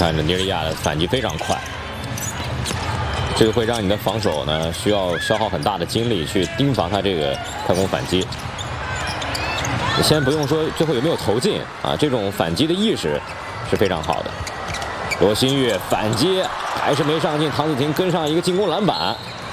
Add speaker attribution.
Speaker 1: 看着尼日利亚的反击非常快，这个会让你的防守呢需要消耗很大的精力去盯防他这个快攻反击。你先不用说最后有没有投进啊，这种反击的意识是非常好的。罗新月反击还是没上进，唐子婷跟上一个进攻篮板，